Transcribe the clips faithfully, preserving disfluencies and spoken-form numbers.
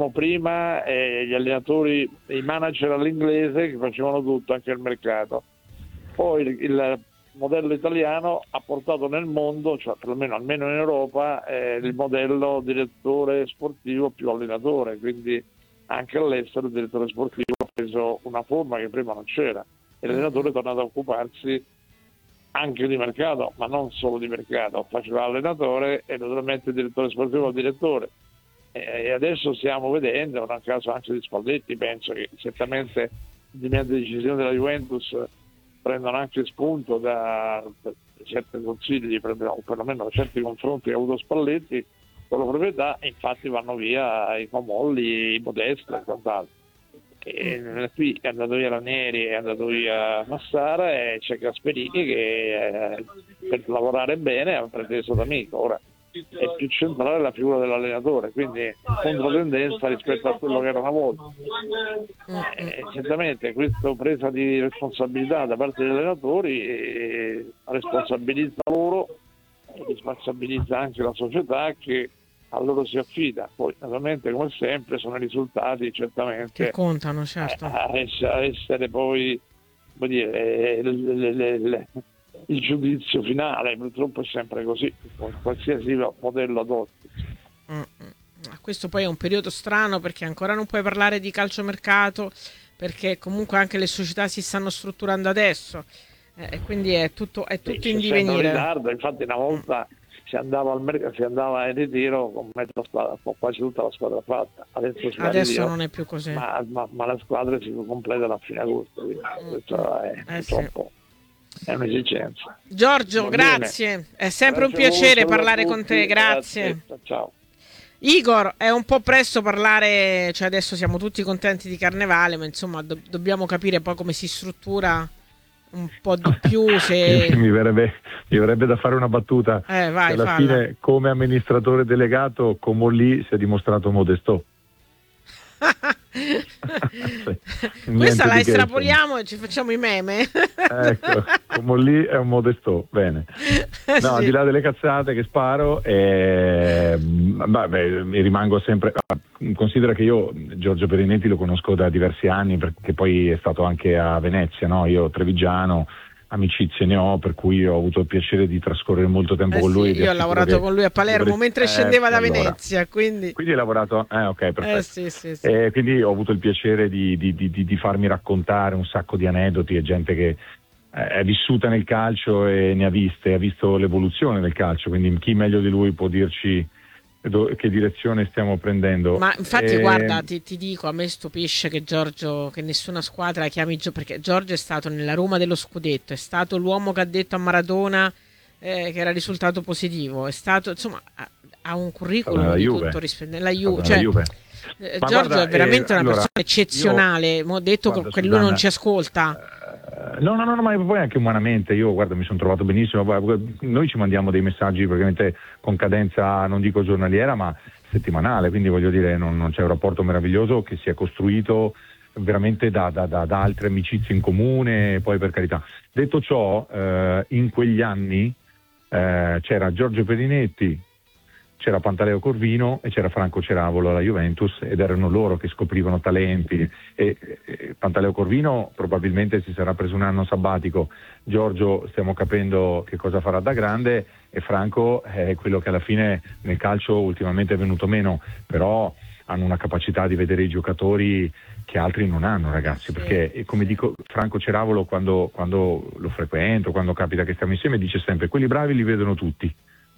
prima eh, gli allenatori, i manager all'inglese che facevano tutto, anche il mercato. Poi il, il modello italiano ha portato nel mondo, cioè perlomeno almeno in Europa, eh, il modello direttore sportivo più allenatore, quindi anche all'estero il direttore sportivo ha preso una forma che prima non c'era e l'allenatore è tornato a occuparsi anche di mercato, ma non solo di mercato, faceva l'allenatore e naturalmente il direttore sportivo il direttore. E adesso stiamo vedendo, nel caso anche di Spalletti, penso che certamente le decisioni della Juventus prendono anche spunto da, da certi consigli, o perlomeno da certi confronti che ha avuto Spalletti con la proprietà, e infatti vanno via i Comolli, i Modesta e quant'altro. E qui è andato via Ranieri, è andato via Massara e c'è Gasperini che eh, per lavorare bene ha preteso D'Amico. Ora è più centrale la figura dell'allenatore, quindi controtendenza rispetto a quello che era una volta. Eh, certamente questa presa di responsabilità da parte degli allenatori eh, responsabilizza loro e responsabilizza anche la società che a loro si affida. Poi naturalmente, come sempre, sono i risultati certamente che contano, certo, a essere, a essere poi, vuol dire, le, le, le, le, il giudizio finale. Purtroppo è sempre così, qualsiasi modello adotti. Mm-hmm. Questo poi è un periodo strano, perché ancora non puoi parlare di calciomercato, perché comunque anche le società si stanno strutturando adesso, eh, e quindi è tutto, è tutto in divenire. Ritardo, infatti una volta si andava al mercato, si andava in ritiro con mezza squadra, con quasi tutta la squadra fatta. Adesso, adesso ritiro, non è più così, ma, ma, ma la squadra si completa a fine agosto, quindi questo è eh, purtroppo sì. è un'esigenza. Giorgio, grazie, è sempre grazie un piacere parlare con te, grazie. grazie. Ciao. Igor, è un po' presto parlare, cioè adesso siamo tutti contenti di Carnevale, ma insomma do- dobbiamo capire poi come si struttura un po' di più. Se... mi, verrebbe, mi verrebbe da fare una battuta. Eh, vai, alla falla. Fine, come amministratore delegato, Comolli si è dimostrato modesto. Questa la estrapoliamo e ci facciamo i meme. Ecco, Comolli è un modesto, bene. No, sì. Al di là delle cazzate che sparo, eh, vabbè, mi rimango sempre. Considera che io Giorgio Perinetti lo conosco da diversi anni, perché poi è stato anche a Venezia, no? Io trevigiano, amicizie ne ho, per cui ho avuto il piacere di trascorrere molto tempo eh con lui. Sì, io ho lavorato con lui a Palermo dovresti... mentre scendeva eh, da Venezia, allora. quindi... quindi hai lavorato, eh ok, perfetto. Eh, sì, sì, sì. Eh, quindi ho avuto il piacere di, di, di, di farmi raccontare un sacco di aneddoti e gente che è vissuta nel calcio e ne ha viste, ha visto l'evoluzione del calcio, quindi chi meglio di lui può dirci che direzione stiamo prendendo. Ma infatti e... guarda, ti, ti dico, a me stupisce che Giorgio, che nessuna squadra chiami Giorgio, perché Giorgio è stato nella Roma dello scudetto, è stato l'uomo che ha detto a Maradona eh, che era risultato positivo, è stato, insomma, ha, ha un curriculum allora, di Juve. tutto rispetto, nella Juve, cioè, Juve. Eh, Giorgio guarda, è veramente eh, una allora, persona eccezionale, mo ho detto guarda, che lui Susanna, non ci ascolta. No, no, no, no, ma poi anche umanamente, io guarda mi sono trovato benissimo, noi ci mandiamo dei messaggi praticamente con cadenza, non dico giornaliera, ma settimanale, quindi voglio dire non, non c'è un rapporto meraviglioso che si è costruito veramente da, da, da, da altre amicizie in comune, poi per carità. Detto ciò, eh, in quegli anni eh, c'era Giorgio Perinetti, c'era Pantaleo Corvino e c'era Franco Ceravolo alla Juventus, ed erano loro che scoprivano talenti e, e Pantaleo Corvino probabilmente si sarà preso un anno sabbatico, Giorgio stiamo capendo che cosa farà da grande e Franco è quello che alla fine nel calcio ultimamente è venuto meno, però hanno una capacità di vedere i giocatori che altri non hanno, ragazzi, perché come dico Franco Ceravolo quando, quando lo frequento, quando capita che stiamo insieme, dice sempre quelli bravi li vedono tutti.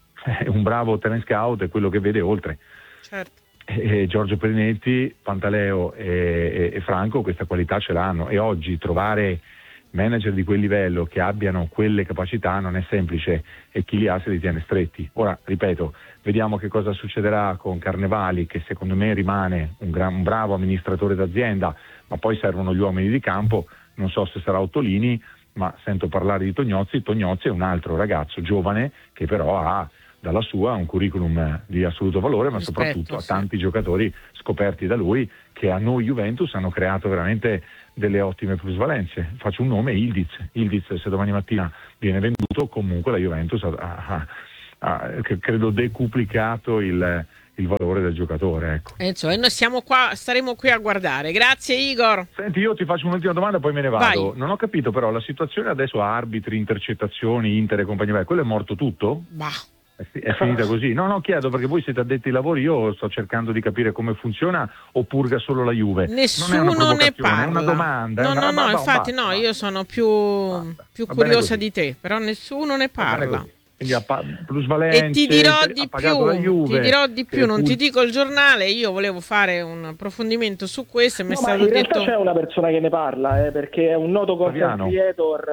Un bravo talent scout è quello che vede oltre. Certo. E Giorgio Perinetti, Pantaleo e, e, e Franco questa qualità ce l'hanno, e oggi trovare manager di quel livello che abbiano quelle capacità non è semplice, e chi li ha se li tiene stretti. Ora, ripeto, vediamo che cosa succederà con Carnevali, che secondo me rimane un, gran, un bravo amministratore d'azienda, ma poi servono gli uomini di campo, non so se sarà Ottolini, ma sento parlare di Tognozzi. Tognozzi è un altro ragazzo giovane che però ha dalla sua un curriculum di assoluto valore, ma Rispetto, soprattutto sì. ha tanti giocatori scoperti da lui che a noi Juventus hanno creato veramente delle ottime plusvalenze. Faccio un nome, Ildiz. Ildiz, se domani mattina viene venduto, comunque la Juventus ha, ha, ha credo decuplicato il, il valore del giocatore, ecco. E insomma, noi siamo qua, staremo qui a guardare. Grazie Igor. Senti, io ti faccio un'ultima domanda, poi me ne vado. Vai. Non ho capito però la situazione adesso, arbitri, intercettazioni, Inter e compagnia bella, quello è morto tutto? Bah. È, fi- è finita così? No, no, chiedo perché voi siete addetti ai lavori, io sto cercando di capire come funziona o purga solo la Juve. Nessuno non è una ne parla. è una domanda. No, è una... no, no, no, infatti basta, no, basta. io sono più, Basta. più Va bene curiosa così. di te, però nessuno ne Va bene parla. così. Quindi ha pa- plusvalenze, E ti dirò ha di pagato la più, Juve, ti dirò di più, che non pu- ti dico il giornale, io volevo fare un approfondimento su questo e mi è No, ma stato in realtà detto... c'è una persona che ne parla, eh, perché è un noto content Fabiano. creator.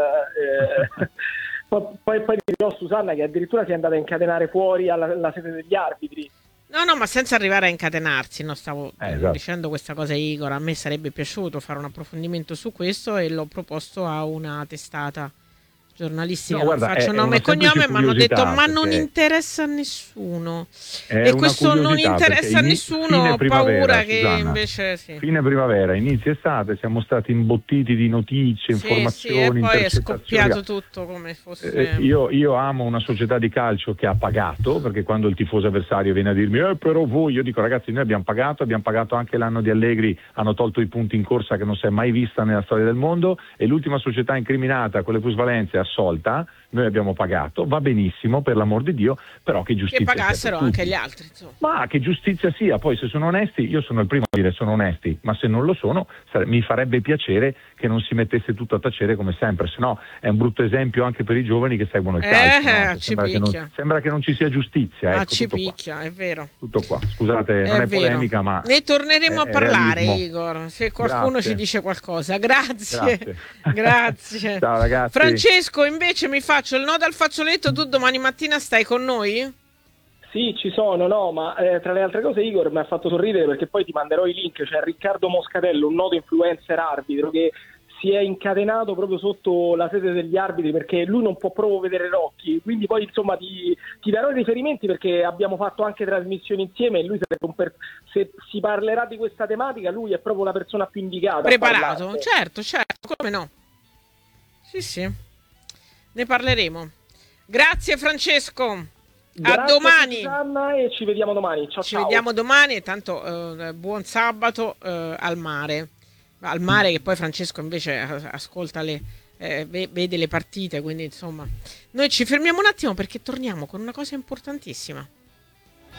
eh, poi, poi, poi ti dirò, Susanna, che addirittura si è andata a incatenare fuori alla, alla sede degli arbitri. No, no, ma senza arrivare a incatenarsi, no, stavo Eh, esatto. dicendo questa cosa a Igor, a me sarebbe piaciuto fare un approfondimento su questo e l'ho proposto a una testata giornalistica, No, guarda, non faccio è- è nome una e cognome, semplice ma hanno detto curiosità, ma non perché interessa a nessuno. è E una questo non curiosità, interessa perché a ini- nessuno, fine ho primavera, paura che Susanna. invece sì. Fine primavera, inizio estate, siamo stati imbottiti di notizie, Sì, sì, informazioni, e poi è intercettazioni. scoppiato tutto come fosse... Eh, io, io amo una società di calcio che ha pagato, perché quando il tifoso avversario viene a dirmi eh, però voi, io dico ragazzi, noi abbiamo pagato, abbiamo pagato anche l'anno di Allegri, hanno tolto i punti in corsa che non si è mai vista nella storia del mondo, e l'ultima società incriminata con le plusvalenze è assolta, noi abbiamo pagato, va benissimo per l'amor di Dio, però che giustizia che sia per pagassero tutti. anche gli altri, insomma. Ma che giustizia sia, poi se sono onesti, io sono il primo a dire sono onesti, ma se non lo sono sare- mi farebbe piacere che non si mettesse tutto a tacere come sempre, se no è un brutto esempio anche per i giovani che seguono il Eh, calcio, no? ci sembra, che picchia. non, sembra che non ci sia giustizia, Ah, ecco, ci tutto qua. picchia, è vero. Tutto qua, scusate, non È è vero. polemica, ma ne torneremo è- a è parlare, realismo. Igor, se qualcuno Grazie. ci dice qualcosa. Grazie. Grazie. Grazie. Ciao ragazzi. Francesco, invece mi faccio il nodo al fazzoletto, tu domani mattina stai con noi? Sì, ci sono, no, ma eh, tra le altre cose Igor mi ha fatto sorridere perché poi ti manderò i link, c'è Riccardo Moscatello, un noto influencer arbitro che si è incatenato proprio sotto la sede degli arbitri perché lui non può proprio vedere Rocchi, quindi poi insomma ti, ti darò i riferimenti perché abbiamo fatto anche trasmissioni insieme e lui sarebbe un per... se si parlerà di questa tematica lui è proprio la persona più indicata a Preparato? parlarne. Certo, certo, come no? Sì, sì. Ne parleremo. Grazie Francesco. Grazie, A domani. Susanna, e ci vediamo domani. Ciao, Ci ciao. vediamo domani e tanto eh, buon sabato eh, al mare. Al mare che poi Francesco invece eh, ascolta le eh, ve- vede le partite, quindi insomma. Noi ci fermiamo un attimo perché torniamo con una cosa importantissima.